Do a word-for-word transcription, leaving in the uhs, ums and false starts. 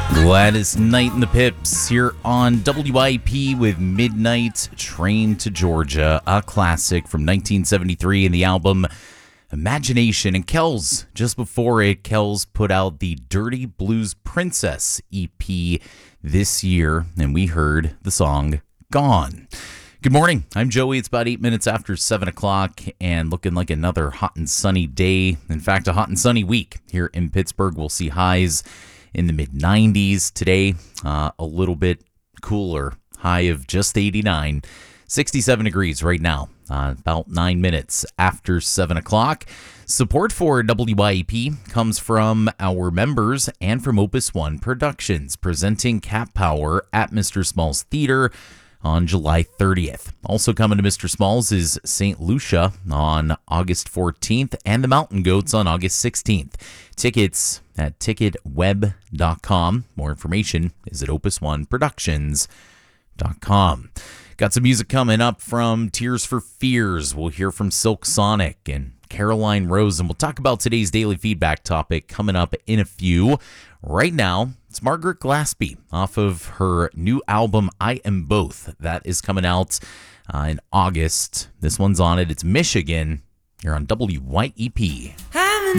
Gladys Knight and the Pips here on W I P with Midnight Train to Georgia, a classic from nineteen seventy-three in the album Imagination. And Kells, just before it, Kells put out the Dirty Blues Princess E P this year, and we heard the song Gone. Good morning. I'm Joey. It's about eight minutes after seven o'clock and looking like another hot and sunny day. In fact, a hot and sunny week here in Pittsburgh. We'll see highs in the mid nineties today, uh, a little bit cooler, high of just eighty-nine, sixty-seven degrees right now, uh, about nine minutes after seven o'clock. Support for W I P comes from our members and from Opus One Productions, presenting Cat Power at Mister Smalls Theater on July thirtieth. Also coming to Mister Smalls is Saint Lucia on August fourteenth and the Mountain Goats on August sixteenth. Tickets at ticket web dot com. More information is at opus one productions dot com. Got some music coming up from Tears for Fears. We'll hear from Silk Sonic and Caroline Rose, and we'll talk about today's daily feedback topic coming up in a few. Right now, it's Margaret Glaspie off of her new album, I Am Both. That is coming out uh, in August. This one's on it. It's Michigan. You're on W Y E P.